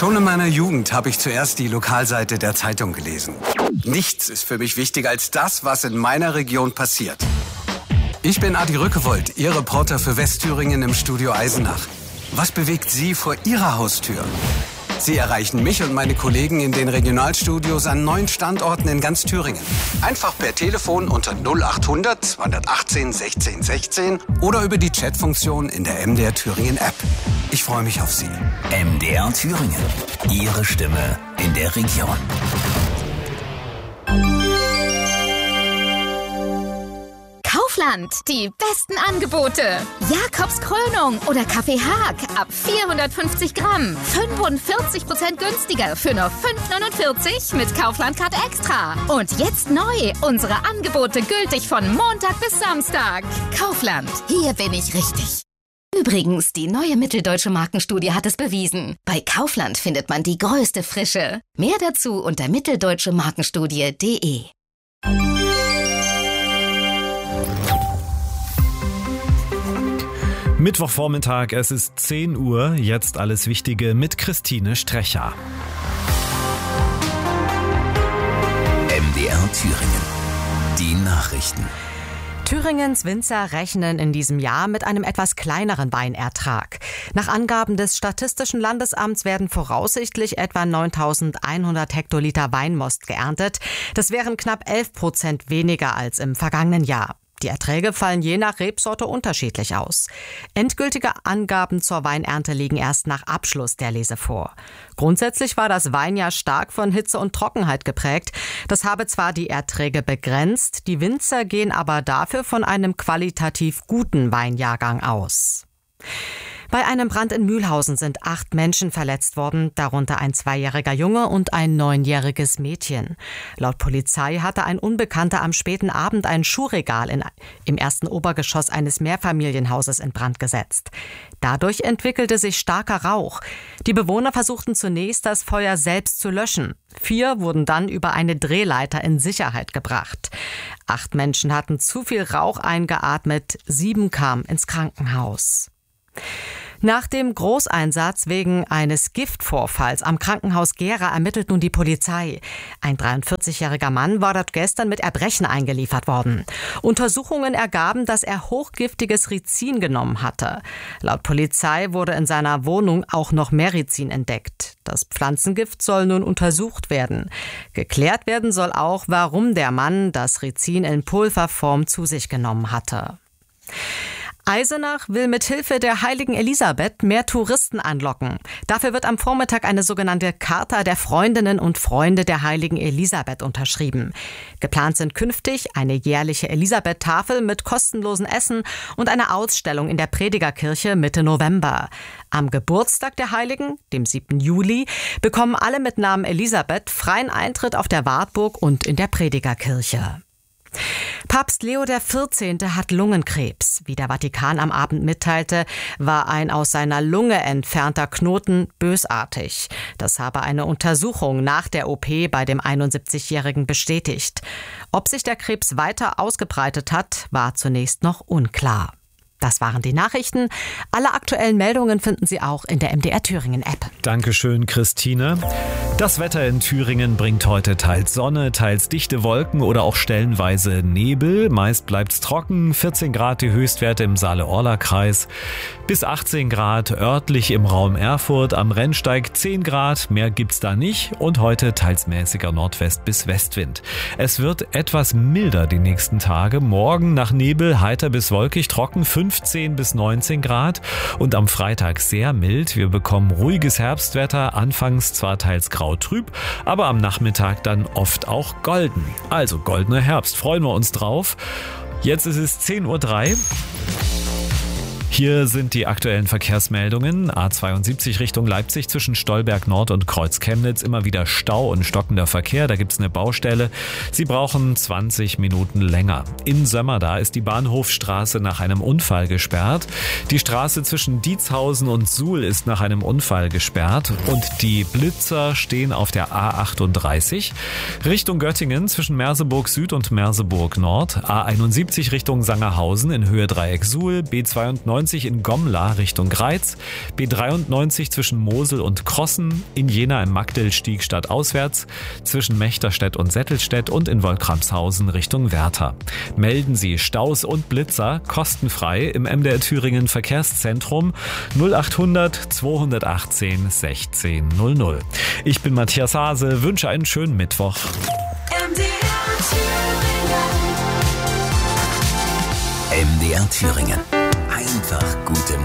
Schon in meiner Jugend habe ich zuerst die Lokalseite der Zeitung gelesen. Nichts ist für mich wichtiger als das, was in meiner Region passiert. Ich bin Adi Rückewold, Ihr Reporter für Westthüringen im Studio Eisenach. Was bewegt Sie vor Ihrer Haustür? Sie erreichen mich und meine Kollegen in den Regionalstudios an 9 Standorten in ganz Thüringen. Einfach per Telefon unter 0800 218 16 16 oder über die Chatfunktion in der MDR Thüringen App. Ich freue mich auf Sie. MDR Thüringen. Ihre Stimme in der Region. Kaufland, die besten Angebote. Jakobs Krönung oder Kaffee Haag ab 450 Gramm. 45% günstiger für nur 5,49 mit Kaufland-Card Extra. Und jetzt neu, unsere Angebote gültig von Montag bis Samstag. Kaufland, hier bin ich richtig. Übrigens, die neue Mitteldeutsche Markenstudie hat es bewiesen. Bei Kaufland findet man die größte Frische. Mehr dazu unter mitteldeutschemarkenstudie.de. Mittwochvormittag, es ist 10 Uhr, jetzt alles Wichtige mit Christine Strecher. MDR Thüringen. Die Nachrichten. Thüringens Winzer rechnen in diesem Jahr mit einem etwas kleineren Weinertrag. Nach Angaben des Statistischen Landesamts werden voraussichtlich etwa 9.100 Hektoliter Weinmost geerntet. Das wären knapp 11% weniger als im vergangenen Jahr. Die Erträge fallen je nach Rebsorte unterschiedlich aus. Endgültige Angaben zur Weinernte liegen erst nach Abschluss der Lese vor. Grundsätzlich war das Weinjahr stark von Hitze und Trockenheit geprägt. Das habe zwar die Erträge begrenzt, die Winzer gehen aber dafür von einem qualitativ guten Weinjahrgang aus. Bei einem Brand in Mühlhausen sind 8 Menschen verletzt worden, darunter ein 2-jähriger Junge und ein 9-jähriges Mädchen. Laut Polizei hatte ein Unbekannter am späten Abend ein Schuhregal im ersten Obergeschoss eines Mehrfamilienhauses in Brand gesetzt. Dadurch entwickelte sich starker Rauch. Die Bewohner versuchten zunächst, das Feuer selbst zu löschen. 4 wurden dann über eine Drehleiter in Sicherheit gebracht. 8 Menschen hatten zu viel Rauch eingeatmet, 7 kamen ins Krankenhaus. Nach dem Großeinsatz wegen eines Giftvorfalls am Krankenhaus Gera ermittelt nun die Polizei. Ein 43-jähriger Mann war dort gestern mit Erbrechen eingeliefert worden. Untersuchungen ergaben, dass er hochgiftiges Rizin genommen hatte. Laut Polizei wurde in seiner Wohnung auch noch Merizin entdeckt. Das Pflanzengift soll nun untersucht werden. Geklärt werden soll auch, warum der Mann das Rizin in Pulverform zu sich genommen hatte. Eisenach will mit Hilfe der Heiligen Elisabeth mehr Touristen anlocken. Dafür wird am Vormittag eine sogenannte Charta der Freundinnen und Freunde der Heiligen Elisabeth unterschrieben. Geplant sind künftig eine jährliche Elisabeth-Tafel mit kostenlosem Essen und eine Ausstellung in der Predigerkirche Mitte November. Am Geburtstag der Heiligen, dem 7. Juli, bekommen alle mit Namen Elisabeth freien Eintritt auf der Wartburg und in der Predigerkirche. Papst Leo XIV. Hat Lungenkrebs. Wie der Vatikan am Abend mitteilte, war ein aus seiner Lunge entfernter Knoten bösartig. Das habe eine Untersuchung nach der OP bei dem 71-Jährigen bestätigt. Ob sich der Krebs weiter ausgebreitet hat, war zunächst noch unklar. Das waren die Nachrichten. Alle aktuellen Meldungen finden Sie auch in der MDR Thüringen App. Dankeschön, Christine. Das Wetter in Thüringen bringt heute teils Sonne, teils dichte Wolken oder auch stellenweise Nebel. Meist bleibt's trocken, 14 Grad die Höchstwerte im Saale-Orla-Kreis, bis 18 Grad örtlich im Raum Erfurt, am Rennsteig 10 Grad, mehr gibt's da nicht und heute teils mäßiger Nordwest- bis Westwind. Es wird etwas milder die nächsten Tage, morgen nach Nebel heiter bis wolkig, trocken 15 bis 19 Grad und am Freitag sehr mild. Wir bekommen ruhiges Herbstwetter, anfangs zwar teils grau trüb, aber am Nachmittag dann oft auch golden. Also goldener Herbst, freuen wir uns drauf. Jetzt ist es 10:03 Uhr. Hier sind die aktuellen Verkehrsmeldungen. A72 Richtung Leipzig zwischen Stolberg Nord und Kreuz Chemnitz. Immer wieder Stau und stockender Verkehr. Da gibt's eine Baustelle. Sie brauchen 20 Minuten länger. In Sömmer, da ist die Bahnhofstraße nach einem Unfall gesperrt. Die Straße zwischen Dietzhausen und Suhl ist nach einem Unfall gesperrt. Und die Blitzer stehen auf der A38. Richtung Göttingen zwischen Merseburg Süd und Merseburg Nord. A71 Richtung Sangerhausen in Höhe Dreieck Suhl. B92 B90 in Gomla Richtung Greiz, B93 zwischen Mosel und Krossen, in Jena im Magdalstieg stadtauswärts, zwischen Mechterstedt und Settelstedt und in Wolkramshausen Richtung Werther. Melden Sie Staus und Blitzer kostenfrei im MDR Thüringen Verkehrszentrum 0800 218 1600. Ich bin Matthias Hase, wünsche einen schönen Mittwoch. MDR Thüringen. Einfach gute